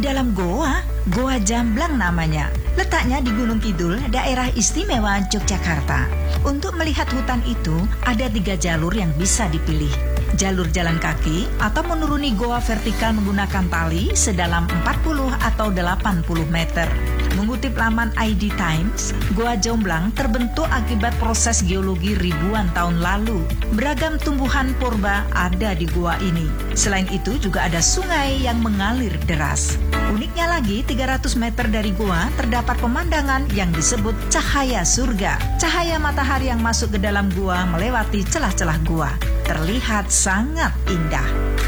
dalam goa, Goa Jamblang namanya. Letaknya di Gunung Kidul, daerah istimewa Yogyakarta. Untuk melihat hutan itu, ada 3 jalur yang bisa dipilih. Jalur jalan kaki atau menuruni goa vertikal menggunakan tali sedalam 40 atau 80 meter. Mengutip laman ID Times, Goa Jomblang terbentuk akibat proses geologi ribuan tahun lalu. Beragam tumbuhan purba ada di goa ini. Selain itu juga ada sungai yang mengalir deras. Uniknya lagi, 300 meter dari goa terdapat pemandangan yang disebut cahaya surga. Cahaya matahari yang masuk ke dalam goa melewati celah-celah goa. Terlihat sangat indah.